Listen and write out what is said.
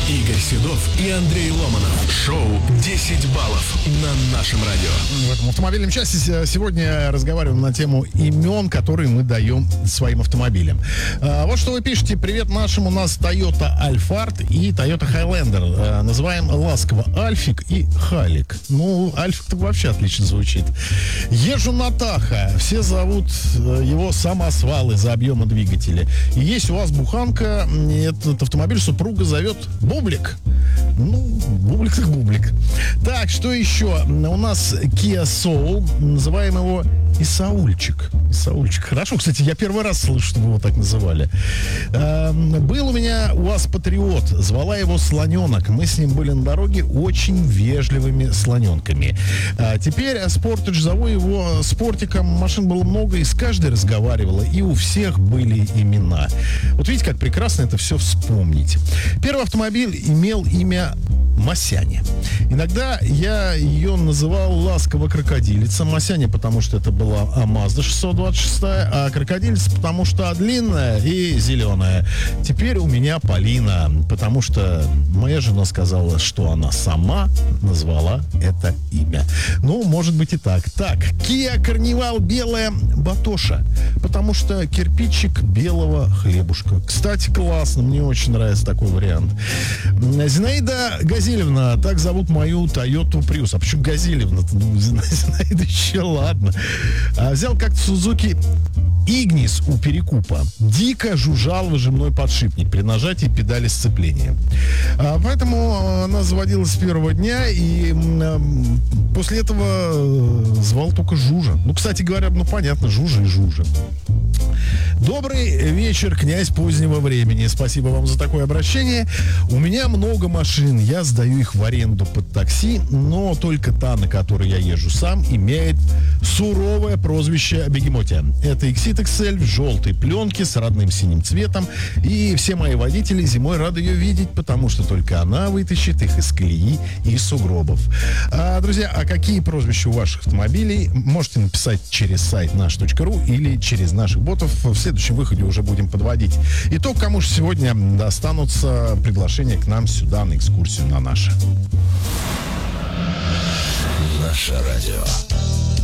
Игорь Седов и Андрей Ломанов. Шоу «10 баллов» на нашем радио. В этом автомобильном часе сегодня разговариваем на тему имен, которые мы даем своим автомобилям. Вот что вы пишете. Привет нашим. У нас Toyota Alphard и Toyota Highlander. Называем ласково Альфик и Халик. Ну, Альфик-то вообще отлично звучит. Езжу на Тахо. Все зовут его самосвал из-за объема двигателя. И есть у вас буханка, этот автомобиль супруга зовет Бублик. Ну, Бублик так Бублик. Так, что еще? У нас Kia Soul. Называем его Исаульчик. Исаульчик. Хорошо, кстати, я первый раз слышу, что его так называли. Был у меня УАЗ Патриот. Звала его Слоненок. Мы с ним были на дороге очень вежливыми слоненками. Теперь Sportage. Зову его Спортиком. Машин было много, и с каждой разговаривала. И у всех были имена. Вот видите, как прекрасно это все вспомнить. Первый автомобиль имел имя Масяня. Иногда я ее называл ласково крокодилица. Масяня, потому что это была Mazda 626, а крокодилица, потому что длинная и зеленая. Теперь у меня Полина, потому что моя жена сказала, что она сама назвала это имя. Ну, может быть и так. Так, Kia Carnival белая Батоша, потому что кирпичик белого хлебушка. Кстати, классно, мне очень нравится такой вариант. Зинаида Газелевна, так зовут мою Toyota Prius. А почему Газелевна? Ну, Зинаида еще ладно. Взял как-то Suzuki Игнис у Перекупа. Дико жужжал выжимной подшипник при нажатии педали сцепления. Поэтому она заводилась с первого дня, и после этого звал только Жужа. Ну, кстати говоря, ну понятно, Жужа и Жужа. Добрый вечер, князь позднего времени. Спасибо вам за такое обращение. У меня много машин, я сдаю их в аренду под такси, но только та, на которой я езжу сам, имеет суровое прозвище Бегемотия. Это Exit XL в желтой пленке с родным синим цветом, и все мои водители зимой рады ее видеть, потому что только она вытащит их из колеи и из сугробов. Друзья, а какие прозвища у ваших автомобилей? Можете написать через сайт наш.ру или через наших ботов. В следующем выходе уже будем подводить итог, кому же сегодня достанутся приглашения к нам сюда на экскурсию на наше. Наше радио.